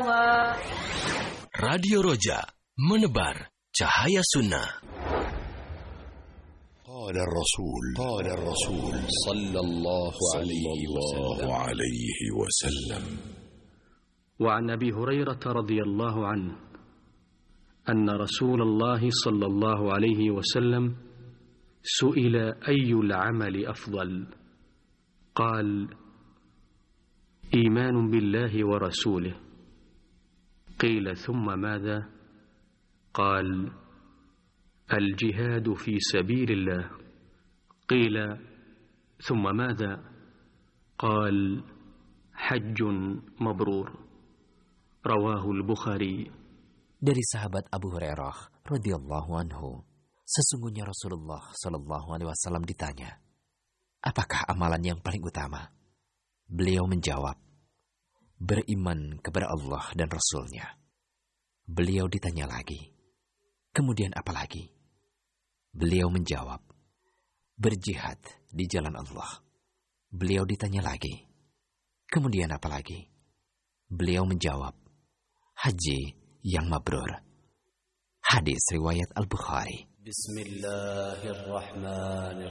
Radio Roja, menebar cahaya sunnah. قال الرسول صلى الله عليه وسلم وعن أبي هريرة رضي الله عنه أن رسول الله صلى الله عليه وسلم سئل أي العمل أفضل قال إيمان بالله ورسوله قيل ثم ماذا قال الجهاد في سبيل الله قيل ثم ماذا قال حج مبرور رواه البخاري. Dari sahabat Abu Hurairah radhiyallahu anhu, sesungguhnya Rasulullah sallallahu alaihi wasallam ditanya, apakah amalan yang paling utama? Beliau menjawab, beriman kepada Allah dan Rasul-Nya. Beliau ditanya lagi, kemudian apa lagi? Beliau menjawab, berjihad di jalan Allah. Beliau ditanya lagi, kemudian apa lagi? Beliau menjawab, haji yang mabrur. Hadis riwayat Al-Bukhari. Bismillahirrahmanirrahim.